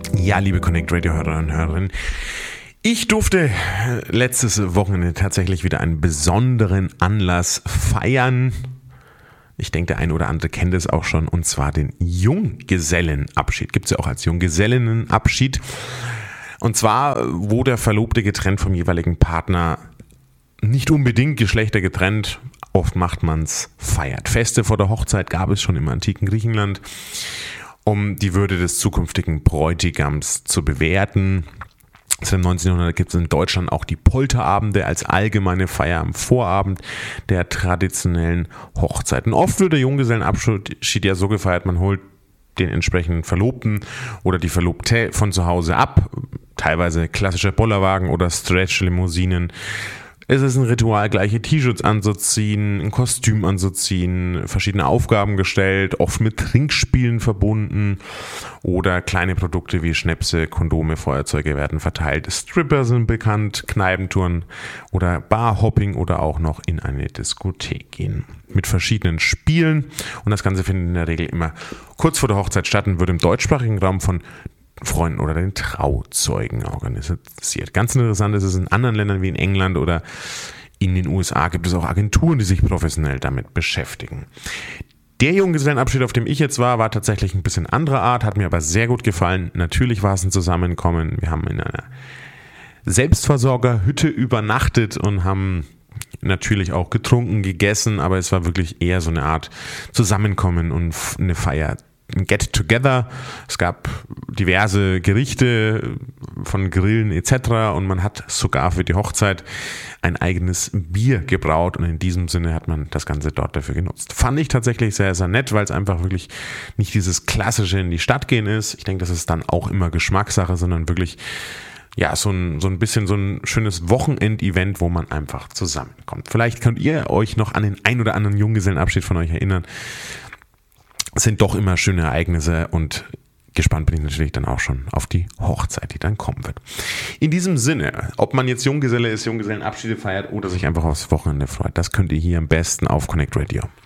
Ja, liebe Connect Radio Hörer und Hörerinnen, ich durfte letztes Wochenende tatsächlich wieder einen besonderen Anlass feiern. Ich denke, der eine oder andere kennt es auch schon, und zwar den Junggesellenabschied. Gibt es ja auch als Junggesellinnenabschied. Und zwar, wo der Verlobte getrennt vom jeweiligen Partner, nicht unbedingt geschlechtergetrennt, oft macht man es, feiert. Feste vor der Hochzeit gab es schon im antiken Griechenland, um die Würde des zukünftigen Bräutigams zu bewerten. Seit dem 19. Jahrhundert gibt es in Deutschland auch die Polterabende als allgemeine Feier am Vorabend der traditionellen Hochzeiten. Oft wird der Junggesellenabschied ja so gefeiert, man holt den entsprechenden Verlobten oder die Verlobte von zu Hause ab. Teilweise klassische Bollerwagen oder Stretch-Limousinen. Es ist ein Ritual, gleiche T-Shirts anzuziehen, ein Kostüm anzuziehen, verschiedene Aufgaben gestellt, oft mit Trinkspielen verbunden oder kleine Produkte wie Schnäpse, Kondome, Feuerzeuge werden verteilt. Stripper sind bekannt, Kneipentouren oder Barhopping oder auch noch in eine Diskothek gehen. Mit verschiedenen Spielen, und das Ganze findet in der Regel immer kurz vor der Hochzeit statt und wird im deutschsprachigen Raum von Freunden oder den Trauzeugen organisiert. Ganz interessant ist es in anderen Ländern wie in England oder in den USA gibt es auch Agenturen, die sich professionell damit beschäftigen. Der Junggesellenabschied, auf dem ich jetzt war tatsächlich ein bisschen anderer Art, hat mir aber sehr gut gefallen. Natürlich war es ein Zusammenkommen. Wir haben in einer Selbstversorgerhütte übernachtet und haben natürlich auch getrunken, gegessen, aber es war wirklich eher so eine Art Zusammenkommen und eine Feier. Ein Get-Together. Es gab diverse Gerichte von Grillen etc. und man hat sogar für die Hochzeit ein eigenes Bier gebraut und in diesem Sinne hat man das Ganze dort dafür genutzt. Fand ich tatsächlich sehr, sehr nett, weil es einfach wirklich nicht dieses klassische in die Stadt gehen ist. Ich denke, das ist dann auch immer Geschmackssache, sondern wirklich ja, so ein bisschen so ein schönes Wochenend-Event, wo man einfach zusammenkommt. Vielleicht könnt ihr euch noch an den ein oder anderen Junggesellenabschied von euch erinnern. Es sind doch immer schöne Ereignisse und gespannt bin ich natürlich dann auch schon auf die Hochzeit, die dann kommen wird. In diesem Sinne, ob man jetzt Junggeselle ist, Junggesellenabschiede feiert oder sich einfach aufs Wochenende freut, das könnt ihr hier am besten auf Connect Radio.